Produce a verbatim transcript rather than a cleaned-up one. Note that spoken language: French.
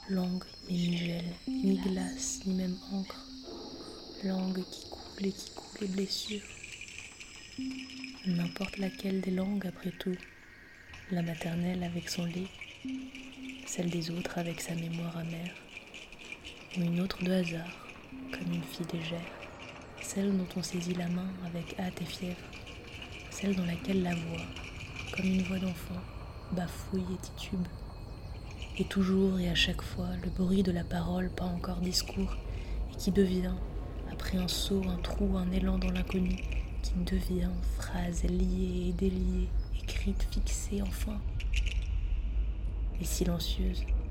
langue ni gel, ni glace, ni même encre, langue qui coule et qui coule les blessures. N'importe laquelle des langues après tout, la maternelle avec son lait, celle des autres avec sa mémoire amère, ou une autre de hasard, comme une fille légère, celle dont on saisit la main avec hâte et fièvre, celle dans laquelle la voix, comme une voix d'enfant, bafouille et titube, et toujours et à chaque fois le bruit de la parole pas encore discours, et qui devient, après un saut, un trou, un élan dans l'inconnu, qui devient phrase liée et déliée, écrite, fixée enfin, et silencieuse,